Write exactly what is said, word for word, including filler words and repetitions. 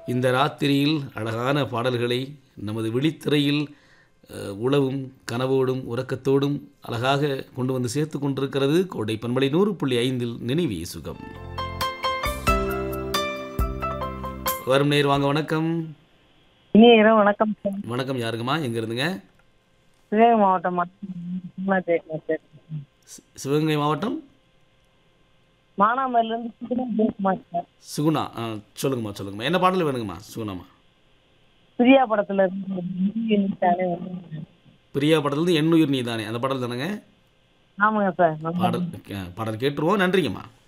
இந்த ராத்திரியில் அழகான பாடல்களை நமது விழித்திரையில் அஹ், உளவும் கனவோடும் உறக்கத்தோடும் அழகாக கொண்டு வந்து சேர்த்து கொண்டிருக்கிறது கோடை பண்பலை நூறு புள்ளி ஐந்தில் நினைவே சுகம். வரும் நேர் வாங்க. வணக்கம். இனிய இரவு வணக்கம் சார். வணக்கம். யாருங்கம்மா? எங்க இருந்துங்க? சிவகங்கை மாவட்டம் மானாமதுரையிலிருந்து பேசுறேன் சார். சி- சிவகங்கை மாவட்டம் மானாமதுரையிலிருந்து சுகுணா பேசுறேன் சார். சுகுணா. ஆ, சொல்லுங்கம்மா சொல்லுங்கம்மா. என்ன பாடல் வேணுங்கம்மா சுகுணாம்மா? பிரியா படத்துல இருந்து இனித்தானே வந்து- பிரியா படத்துலேருந்து எண்ணுயிர் நீதானே அந்த பாடல் தானேங்க? ஆமாங்க சார். பாடல் அஹ், பாடல் கேட்டுருவோம். நன்றிங்கம்மா.